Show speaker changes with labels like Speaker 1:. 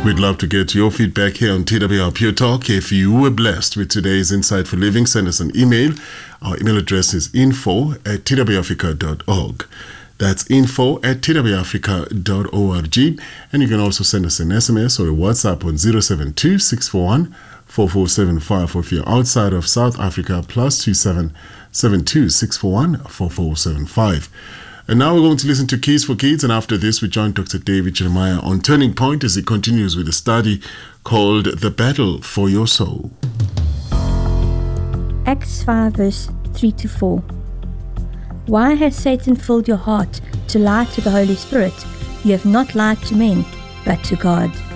Speaker 1: We'd love to get your feedback here on TWR Pure Talk. If you were blessed with today's Insight for Living, send us an email. Our email address is info@twrafrica.org. That's info@twrafrica.org. And you can also send us an SMS or a WhatsApp on 072 641 4475. Or if you're outside of South Africa, +27 72 641 4475. And now we're going to listen to Keys for Kids, and after this we join Dr. David Jeremiah on Turning Point as he continues with a study called The Battle for Your Soul.
Speaker 2: Acts 5 verse 3-4. Why has Satan filled your heart to lie to the Holy Spirit? You have not lied to men, but to God.